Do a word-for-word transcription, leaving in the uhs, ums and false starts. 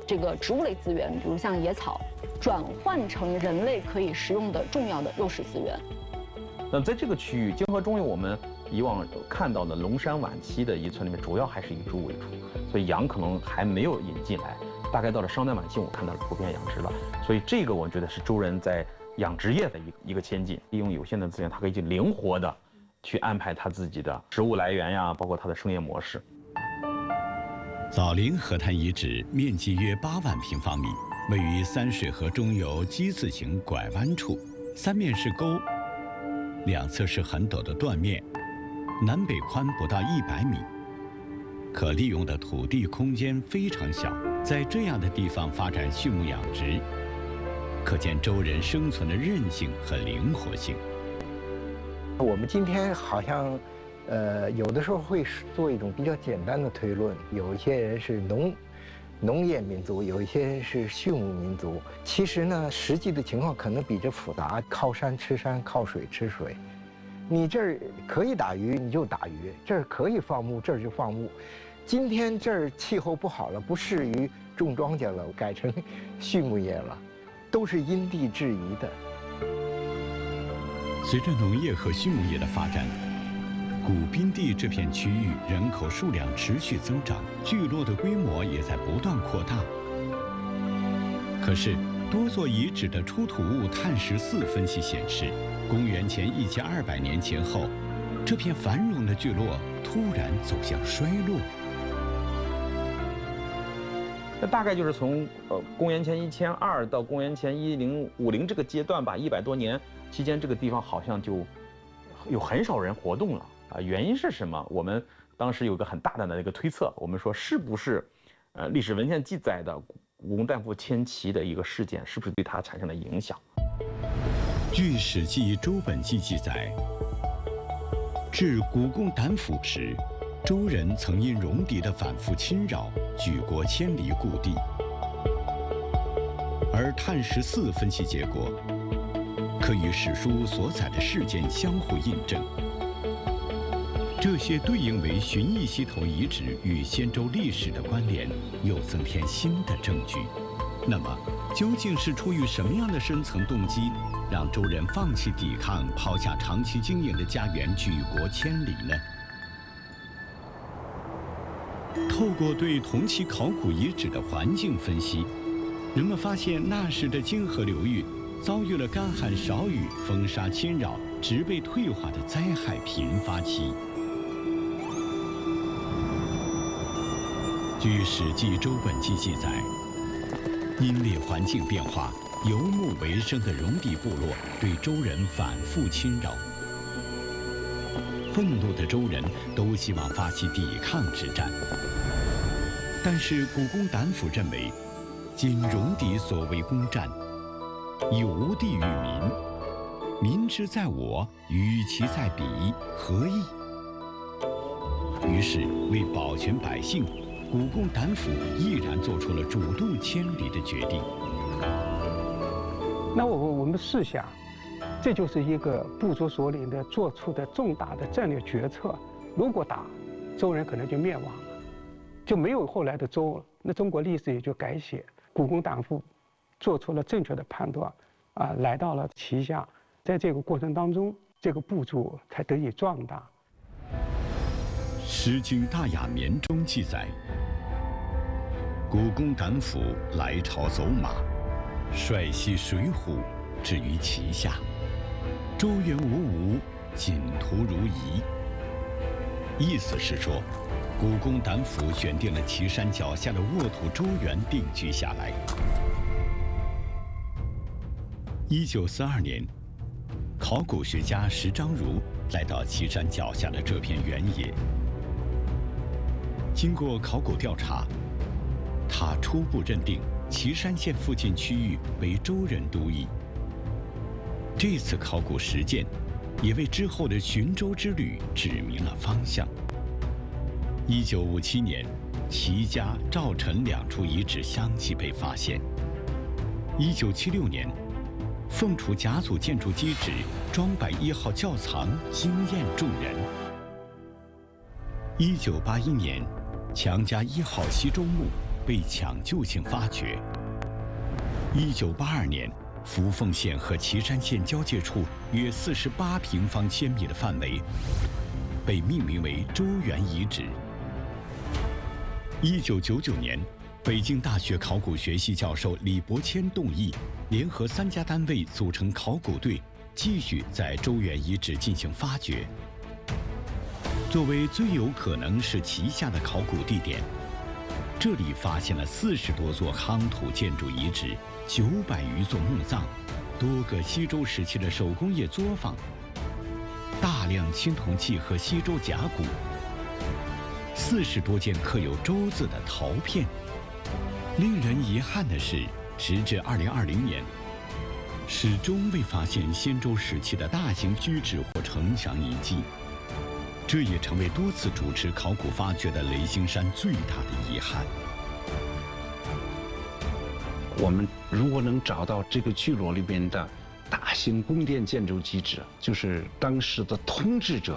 这个植物类资源，比如像野草，转换成人类可以食用的重要的肉食资源。 那在这个区域，泾河中游我们以往看到的龙山晚期的遗存里面，主要还是以猪为主，所以羊可能还没有引进来。大概到了商代晚期，我看到了普遍养殖了，所以这个我觉得是周人在养殖业的一个一个先进，利用有限的资源，它可以去灵活的去安排他自己的食物来源呀，包括它的生业模式。 枣林河滩遗址面积约八万平方米，位于三水河中游基字形拐弯处，三面是沟，两侧是很陡的断面，南北宽不到一百米，可利用的土地空间非常小。在这样的地方发展畜牧养殖，可见周人生存的韧性和灵活性。 我们今天好像，呃，有的时候会做一种比较简单的推论，有一些人是农农业民族，有一些人是畜牧民族。其实呢，实际的情况可能比这复杂。靠山吃山，靠水吃水。你这儿可以打鱼，你就打鱼；这儿可以放牧，这儿就放牧。今天这儿气候不好了，不适于种庄稼了，改成畜牧业了，都是因地制宜的。 随着农业和畜牧业的发展，古滨地这片区域人口数量持续增长，聚落的规模也在不断扩大。可是，多座遗址的出土物碳十四分析显示，公元前一千二百年前后，这片繁荣的聚落突然走向衰落。 那大概就是从呃公元前一千二到公元前一零五零这个阶段吧，一百多年期间，这个地方好像就有很少人活动了啊。原因是什么？我们当时有个很大胆的一个推测，我们说是不是，呃，历史文献记载的古公旦父迁徙的一个事件，是不是对它产生了影响？ 据《史记·周本纪》记载，至古公旦父时，周人曾因戎狄的反复侵扰，举国迁离故地。而碳十四分析结果可与史书所载的事件相互印证，这些对应为寻邑溪头遗址与先周历史的关联，又增添新的证据。那么，究竟是出于什么样的深层动机，让周人放弃抵抗，抛下长期经营的家园，举国迁离呢？透过对同期考古遗址的环境分析，人们发现那时的泾河流域遭遇了干旱少雨、风沙侵扰、植被退化的灾害频发期。据《史记·周本纪》记载，因为环境变化，游牧为生的戎狄部落对周人反复侵扰，愤怒的周人都希望发起抵抗之战。但是古公旦父认为，今戎狄所谓攻占，以无地于民，民之在我，与其在彼，何异？于是为保全百姓，古公旦父毅然做出了主动迁离的决定。 那我我们试想，这就是一个部族首领的做出的重大的战略决策。如果打，周人可能就灭亡了，就没有后来的周了，那中国历史也就改写。古公旦父做出了正确的判断，啊，来到了旗下，在这个过程当中，这个部族才得以壮大。 《诗经·大雅·眠》中记载，古公旦父来朝走马，率西水浒，至于旗下，周原无吴，仅图如夷。意思是说，古公旦父选定了岐山脚下的沃土周原定居下来。一九四二年，考古学家石章如来到岐山脚下的这片原野，经过考古调查，他初步认定岐山县附近区域为周人都邑。这次考古实践也为之后的寻周之旅指明了方向。一九五七年，齐家、赵陈两处遗址相继被发现。一九七六年，凤雏甲组建筑基址庄柏一号窖藏惊艳众人。一九八一年，强家一号西周墓被抢救性发掘。一九八二年，扶凤县和岐山县交界处约四十八平方千米的范围，被命名为周原遗址。一九九九年，北京大学考古学系教授李伯谦动议，联合三家单位组成考古队，继续在周原遗址进行发掘。作为最有可能是旗下的考古地点，这里发现了四十多座夯土建筑遗址，九百余座墓葬，多个西周时期的手工业作坊，大量青铜器和西周甲骨，四十多件刻有周字的陶片。令人遗憾的是，时至二零二零年，始终未发现新周时期的大型居址或城墙遗迹。这也成为多次主持考古发掘的雷星山最大的遗憾。 我们如果能找到这个聚落里边的大型宫殿建筑遗址，就是当时的统治者